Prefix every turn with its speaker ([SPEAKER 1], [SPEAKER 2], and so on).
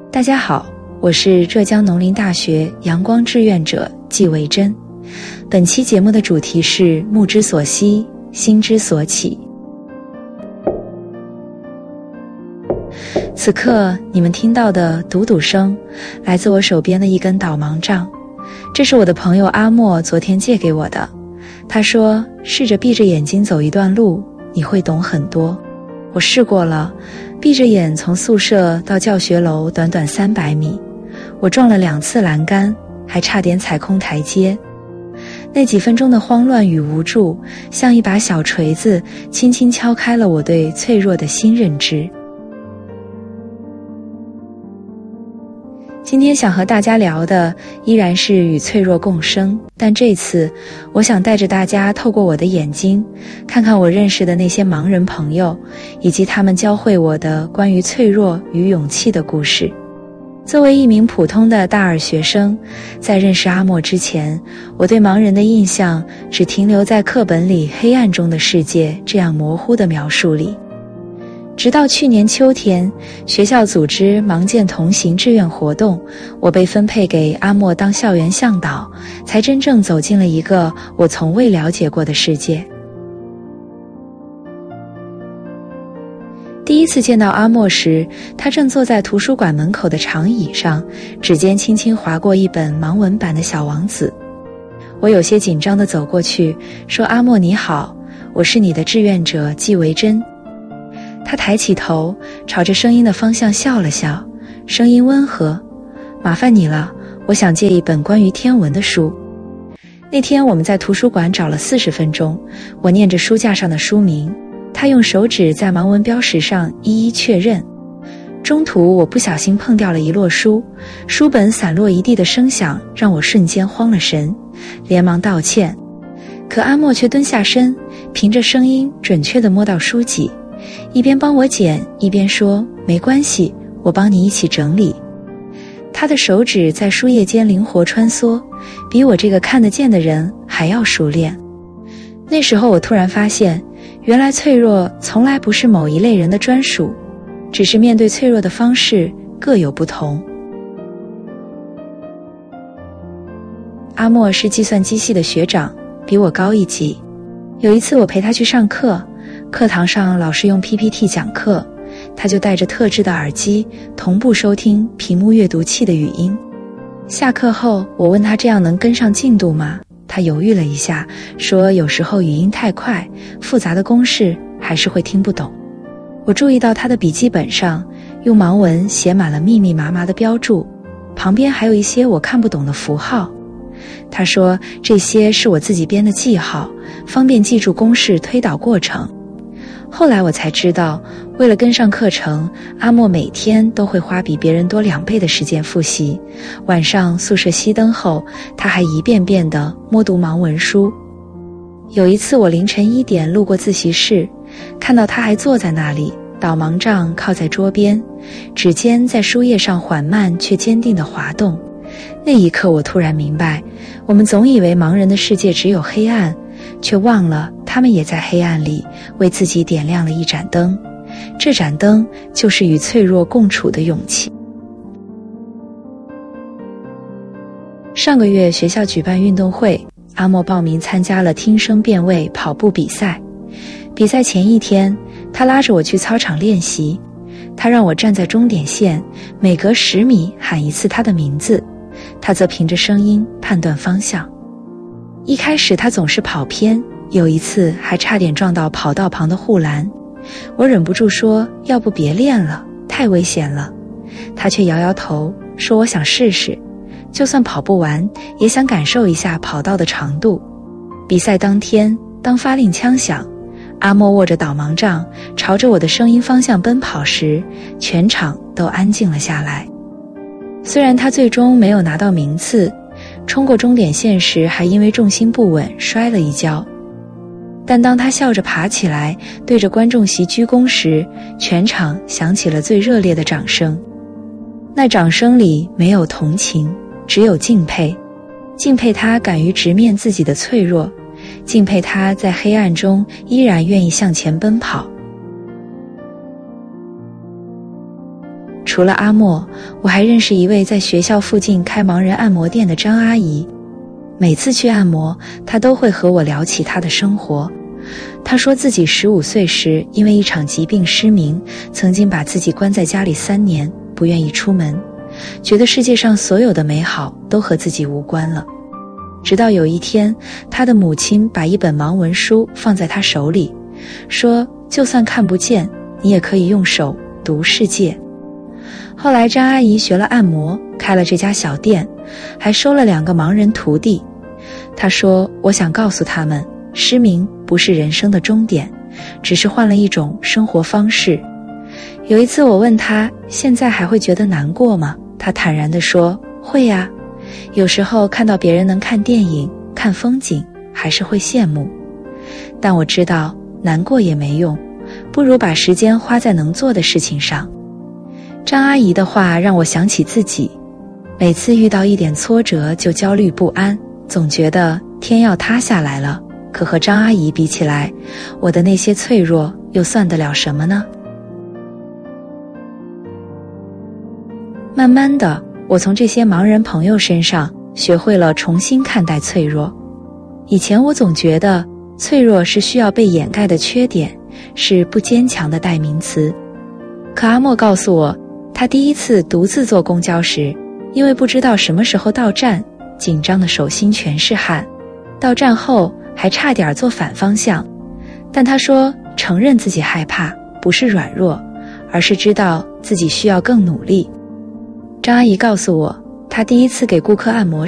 [SPEAKER 1] 大家好，我是浙江农林大学阳光志愿者季维珍。本期节目的主题是目之所惜，心之所起。此刻你们听到的嘟嘟声，来自我手边的一根导盲杖。这是我的朋友阿莫昨天借给我的。他说，试着闭着眼睛走一段路，你会懂很多。我试过了，闭着眼从宿舍到教学楼短短300米，我撞了2次栏杆，还差点踩空台阶。那几分钟的慌乱与无助，像一把小锤子，轻轻敲开了我对脆弱的新认知。今天想和大家聊的依然是与脆弱共生，但这次我想带着大家透过我的眼睛，看看我认识的那些盲人朋友，以及他们教会我的关于脆弱与勇气的故事。作为一名普通的大二学生，在认识阿莫之前，我对盲人的印象只停留在课本里黑暗中的世界这样模糊的描述里。直到去年秋天，学校组织盲健同行志愿活动，我被分配给阿莫当校园向导，才真正走进了一个我从未了解过的世界。第一次见到阿莫时，他正坐在图书馆门口的长椅上，指尖轻轻划过一本盲文版的小王子。我有些紧张地走过去，说：“阿莫你好，我是你的志愿者季维珍。”他抬起头，朝着声音的方向笑了笑，声音温和：“麻烦你了，我想借一本关于天文的书。”那天我们在图书馆找了40分钟，我念着书架上的书名，他用手指在盲文标识上一一确认。中途我不小心碰掉了一摞书，书本散落一地的声响让我瞬间慌了神，连忙道歉。可阿莫却蹲下身，凭着声音准确地摸到书籍，一边帮我捡，一边说：“没关系，我帮你一起整理。”他的手指在书页间灵活穿梭，比我这个看得见的人还要熟练。那时候我突然发现，原来脆弱从来不是某一类人的专属，只是面对脆弱的方式各有不同。阿莫是计算机系的学长，比我高一级。有一次我陪他去上课，课堂上老师用 PPT 讲课，他就戴着特制的耳机同步收听屏幕阅读器的语音。下课后我问他这样能跟上进度吗？他犹豫了一下，说有时候语音太快，复杂的公式还是会听不懂。我注意到他的笔记本上用盲文写满了密密麻麻的标注，旁边还有一些我看不懂的符号。他说这些是我自己编的记号，方便记住公式推导过程。后来我才知道，为了跟上课程，阿莫每天都会花比别人多2倍的时间复习。晚上宿舍熄灯后，他还一遍遍地摸读盲文书。有一次我凌晨1点路过自习室，看到他还坐在那里，导盲杖靠在桌边，指尖在书页上缓慢却坚定地滑动。那一刻我突然明白，我们总以为盲人的世界只有黑暗，却忘了他们也在黑暗里为自己点亮了一盏灯，这盏灯就是与脆弱共处的勇气。上个月学校举办运动会，阿莫报名参加了听声辨位跑步比赛。比赛前一天，他拉着我去操场练习，他让我站在终点线，每隔10米喊一次他的名字，他则凭着声音判断方向。一开始他总是跑偏，有一次还差点撞到跑道旁的护栏。我忍不住说，要不别练了，太危险了。他却摇摇头，说我想试试，就算跑不完，也想感受一下跑道的长度。比赛当天，当发令枪响，阿莫握着导盲杖朝着我的声音方向奔跑时，全场都安静了下来。虽然他最终没有拿到名次，冲过终点线时还因为重心不稳摔了一跤，但当他笑着爬起来对着观众席鞠躬时，全场响起了最热烈的掌声。那掌声里没有同情，只有敬佩，敬佩他敢于直面自己的脆弱，敬佩他在黑暗中依然愿意向前奔跑。 除了阿莫，我还认识一位在学校附近开盲人按摩店的张阿姨。每次去按摩，她都会和我聊起她的生活。她说自己15岁时因为一场疾病失明，曾经把自己关在家里3年，不愿意出门，觉得世界上所有的美好都和自己无关了。直到有一天，她的母亲把一本盲文书放在她手里，说就算看不见，你也可以用手读世界。后来张阿姨学了按摩，开了这家小店，还收了2个盲人徒弟。她说，我想告诉他们，失明不是人生的终点，只是换了一种生活方式。有一次我问她，现在还会觉得难过吗？她坦然地说，会呀，有时候看到别人能看电影、看风景，还是会羡慕。但我知道难过也没用，不如把时间花在能做的事情上。张阿姨的话让我想起自己，每次遇到一点挫折就焦虑不安，总觉得天要塌下来了。可和张阿姨比起来，我的那些脆弱又算得了什么呢？慢慢的，我从这些盲人朋友身上学会了重新看待脆弱。以前我总觉得脆弱是需要被掩盖的缺点，是不坚强的代名词。可阿莫告诉我，他第一次独自坐公交时，因为不知道什么时候到站，紧张的手心全是汗，到站后还差点坐反方向。但他说，承认自己害怕不是软弱，而是知道自己需要更努力。张阿姨告诉我，她第一次给顾客按摩